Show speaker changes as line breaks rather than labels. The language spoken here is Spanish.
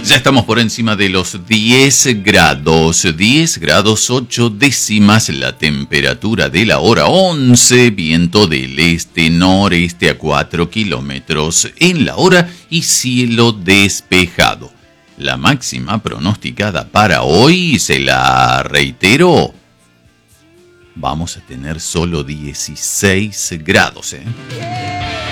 Ya estamos por encima de los 10 grados. 10 grados 8 décimas la temperatura de la hora 11. Viento del este-noreste a 4 kilómetros en la hora y cielo despejado. La máxima pronosticada para hoy, se la reitero, vamos a tener solo 16 grados,